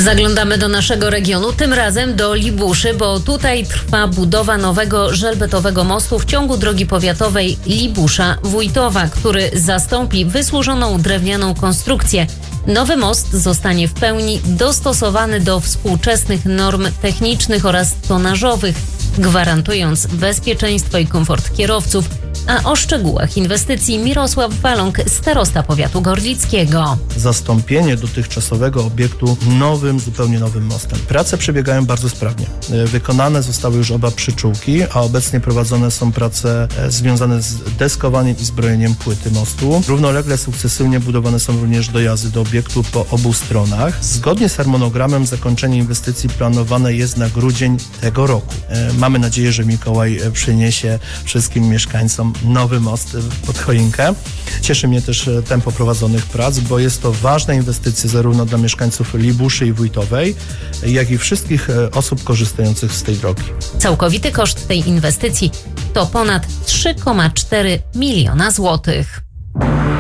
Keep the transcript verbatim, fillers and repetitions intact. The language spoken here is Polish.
Zaglądamy do naszego regionu, tym razem do Libuszy, bo tutaj trwa budowa nowego żelbetowego mostu w ciągu drogi powiatowej Libusza-Wójtowa, który zastąpi wysłużoną drewnianą konstrukcję. Nowy most zostanie w pełni dostosowany do współczesnych norm technicznych oraz tonażowych, gwarantując bezpieczeństwo i komfort kierowców. A o szczegółach inwestycji Mirosław Waląg, starosta powiatu gorlickiego. Zastąpienie dotychczasowego obiektu nowym, zupełnie nowym mostem. Prace przebiegają bardzo sprawnie. Wykonane zostały już oba przyczółki, a obecnie prowadzone są prace związane z deskowaniem i zbrojeniem płyty mostu. Równolegle sukcesywnie budowane są również dojazdy do obiektu po obu stronach. Zgodnie z harmonogramem zakończenie inwestycji planowane jest na grudzień tego roku. Mamy nadzieję, że Mikołaj przyniesie wszystkim mieszkańcom nowy most pod choinkę. Cieszy mnie też tempo prowadzonych prac, bo jest to ważna inwestycja zarówno dla mieszkańców Libuszy i Wójtowej, jak i wszystkich osób korzystających z tej drogi. Całkowity koszt tej inwestycji to ponad trzy przecinek cztery miliona złotych.